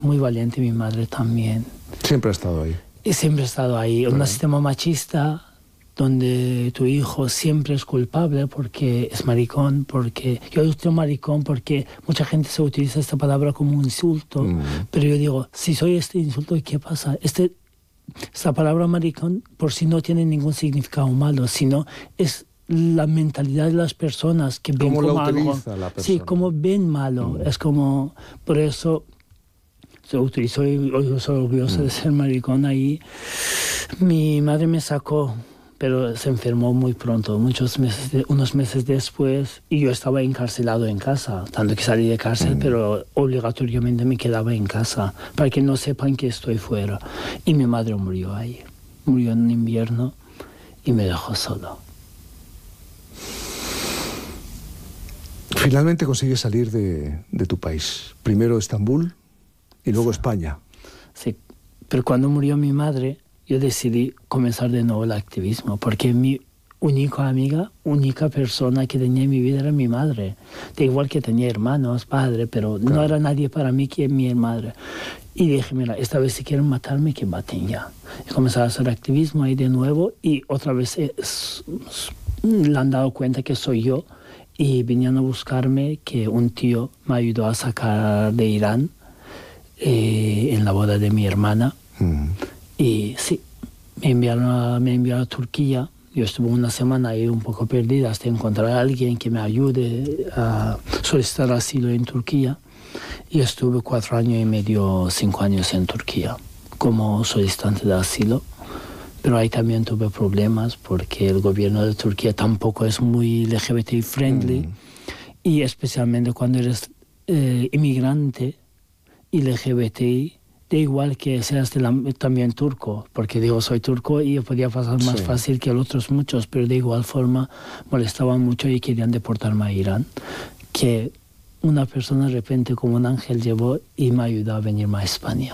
muy valiente mi madre también. Siempre ha estado ahí. Y siempre ha estado ahí. Un sistema machista donde tu hijo siempre es culpable porque es maricón, porque yo digo maricón porque mucha gente se utiliza esta palabra como un insulto, pero yo digo, si soy este insulto, ¿qué pasa? Esta palabra maricón por sí no tiene ningún significado malo, sino es la mentalidad de las personas que ven como algo. Sí, como ven malo. Es como, por eso se utilizó y yo soy orgulloso de ser maricón ahí. Mi madre me sacó, pero se enfermó muy pronto, unos meses después, y yo estaba encarcelado en casa, tanto que salí de cárcel, pero obligatoriamente me quedaba en casa, para que no sepan que estoy fuera. Y mi madre murió ahí, murió en invierno, y me dejó solo. Finalmente consigues salir de tu país, primero Estambul y luego España. Sí, pero cuando murió mi madre, yo decidí comenzar de nuevo el activismo, porque mi única amiga, única persona que tenía en mi vida era mi madre. Da igual que tenía hermanos, padre, pero claro, no era nadie para mí que mi madre. Y dije, mira, esta vez si quieren matarme, que maten ya. Y comencé a hacer activismo ahí de nuevo, y otra vez le han dado cuenta que soy yo, y vinieron a buscarme, que un tío me ayudó a sacar de Irán en la boda de mi hermana. Y sí, me enviaron a Turquía. Yo estuve una semana ahí un poco perdida hasta encontrar a alguien que me ayude a solicitar asilo en Turquía. Y estuve 4 años y medio, 5 años en Turquía como solicitante de asilo. Pero ahí también tuve problemas porque el gobierno de Turquía tampoco es muy LGBT friendly. Y especialmente cuando eres inmigrante y LGBTI, da igual que seas también turco, porque digo, soy turco y podía pasar más fácil que los otros muchos, pero de igual forma molestaban mucho y querían deportarme a Irán, que una persona de repente como un ángel llevó y me ayudó a venirme a España.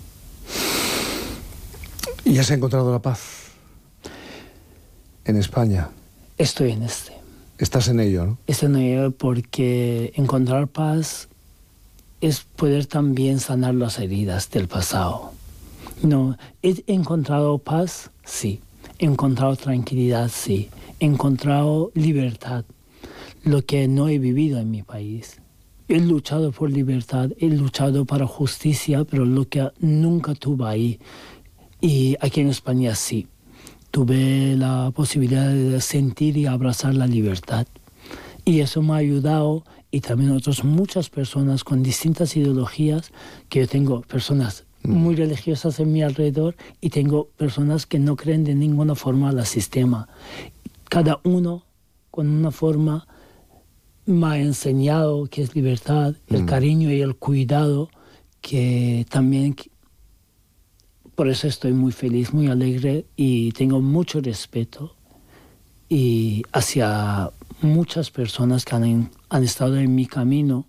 ¿Y has encontrado la paz en España? Estoy en Estás en ello, ¿no? Estoy en ello porque encontrar paz es poder también sanar las heridas del pasado. No, ¿he encontrado paz? Sí. ¿He encontrado tranquilidad? Sí. He encontrado libertad, lo que no he vivido en mi país. He luchado por libertad, he luchado para justicia, pero lo que nunca tuve ahí. Y aquí en España sí. Tuve la posibilidad de sentir y abrazar la libertad. Y eso me ha ayudado, y también muchas personas con distintas ideologías, que yo tengo personas muy religiosas en mi alrededor y tengo personas que no creen de ninguna forma al sistema. Cada uno con una forma me ha enseñado qué es libertad, el cariño y el cuidado, que también... Por eso estoy muy feliz, muy alegre, y tengo mucho respeto y hacia muchas personas que han estado en mi camino,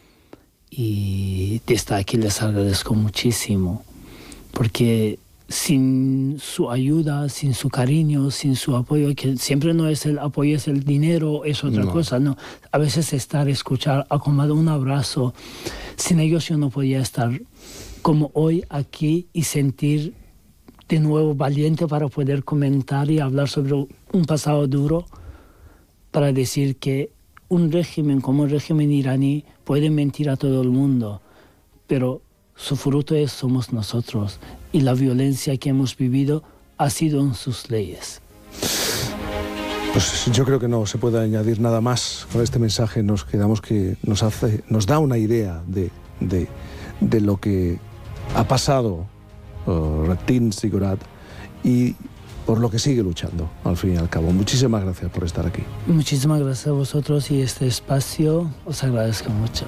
y desde aquí les agradezco muchísimo, porque sin su ayuda, sin su cariño, sin su apoyo, que siempre no es el apoyo, es el dinero, es otra cosa, no. A veces estar, escuchar, acomodar un abrazo, sin ellos yo no podía estar como hoy aquí y sentir de nuevo valiente para poder comentar y hablar sobre un pasado duro, para decir que un régimen como el régimen iraní puede mentir a todo el mundo, pero su fruto somos nosotros, y la violencia que hemos vivido ha sido en sus leyes. Pues yo creo que no se puede añadir nada más. Con este mensaje nos quedamos que nos da una idea de lo que ha pasado Ratin Sigurat y por lo que sigue luchando, al fin y al cabo. Muchísimas gracias por estar aquí. Muchísimas gracias a vosotros, y este espacio os agradezco mucho.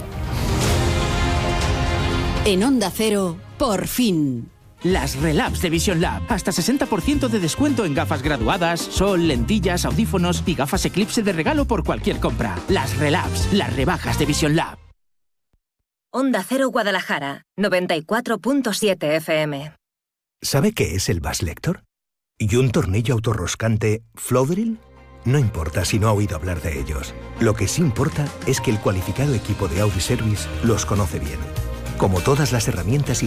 En Onda Cero, por fin. Las Relabs de Vision Lab. Hasta 60% de descuento en gafas graduadas, sol, lentillas, audífonos y gafas Eclipse de regalo por cualquier compra. Las Relabs, las rebajas de Vision Lab. Onda Cero Guadalajara, 94.7 FM. ¿Sabe qué es el Bass Lector? ¿Y un tornillo autorroscante Flowdrill? No importa si no ha oído hablar de ellos. Lo que sí importa es que el cualificado equipo de Audi Service los conoce bien. Como todas las herramientas y